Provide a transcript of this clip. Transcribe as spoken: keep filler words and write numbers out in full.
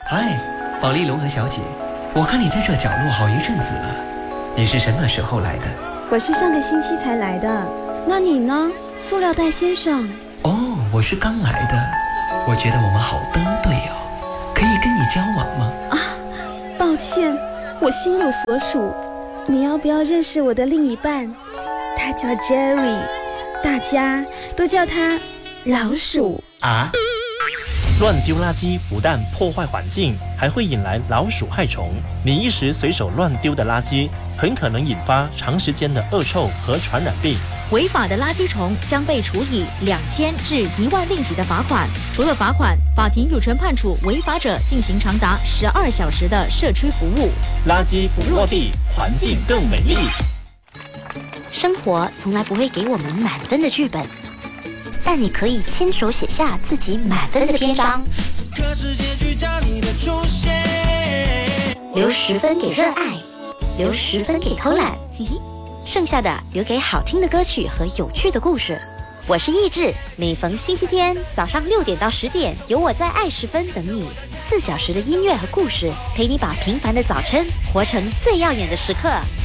嗨，保利龙和小姐，我看你在这角落好一阵子了，你是什么时候来的？ 我是上个星期才来的，那你呢，塑料袋先生？ 哦，我是刚来的，我觉得我们好登对哦，可以跟你交往吗？ 啊，抱歉，我心有所属，你要不要认识我的另一半？他叫 Jerry， 大家都叫他老鼠啊。 乱丢垃圾不但破坏环境，还会引来老鼠害虫。你一时随手乱丢的垃圾，很可能引发长时间的恶臭和传染病。 违法的垃圾虫将被处以两千至一万令吉的罚款。除了罚款，法庭有权判处违法者进行长达十二小时的社区服务。 垃圾不落地，环境更美丽。 生活从来不会给我们满分的剧本，但你可以亲手写下自己满分的篇章，留十分给热爱，留十分给偷懒，剩下的留给好听的歌曲和有趣的故事。我是意志，每逢星期天早上六点到十点，有我在爱十分等你，四小时的音乐和故事，陪你把平凡的早晨活成最耀眼的时刻。